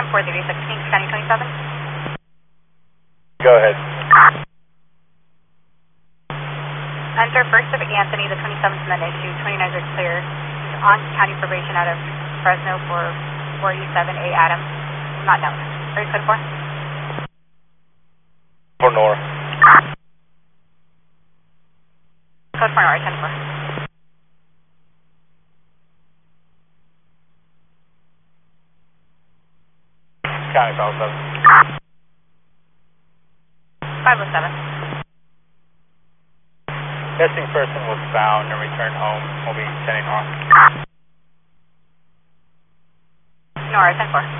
436 King County 27. Go ahead. Enter First of Anthony, the 27th men issue, 29 is clear. He's on county probation out of Fresno for 47A Adams. Not known. Are you code 4? For Nora. Code 4 Nora, 10-4. County 507. 507. Missing person was found and returned home. We'll be sending off. Nora, 10-4.